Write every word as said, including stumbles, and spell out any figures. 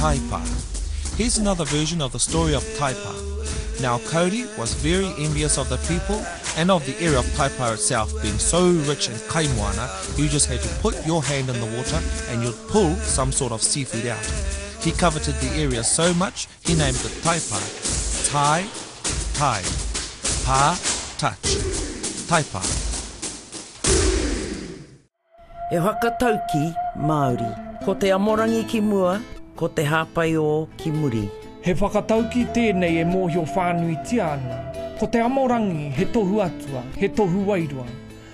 taipa. Here's another version of the story of taipa. Now Kauri was very envious of the people and of the area of Taipa itself being so rich in kaimoana. You just had to put your hand in the water and you'd pull some sort of seafood out. He coveted the area so much he named it Taipa. Tai, tai, pa, touch, Taipa. E whakatauki Māori, ko te amorangi ki mua, ko te hāpai o ki muri. He whakatauki tēnei e mōhio whānui tia ana. Ko te amorangi he tohu atua, he tohu wairua.